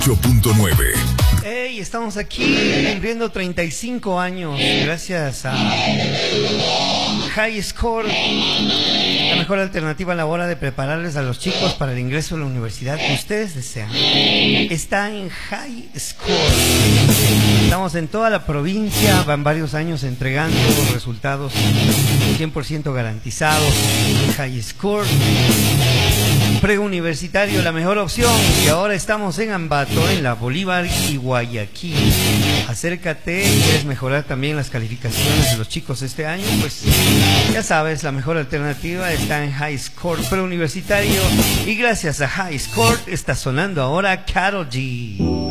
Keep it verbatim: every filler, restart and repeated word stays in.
ocho punto nueve. Hey, estamos aquí cumpliendo treinta y cinco años gracias a High Score, la mejor alternativa a la hora de prepararles a los chicos para el ingreso a la universidad que ustedes desean. Está en High Score. Estamos en toda la provincia, van varios años entregando resultados cien por ciento garantizados. High Score preuniversitario, la mejor opción. Y ahora estamos en Ambato, en la Bolívar y Guayaquil. Acércate, quieres mejorar también las calificaciones de los chicos este año, pues ya sabes, la mejor alternativa está en High Score preuniversitario. Y gracias a High Score está sonando ahora Karol G.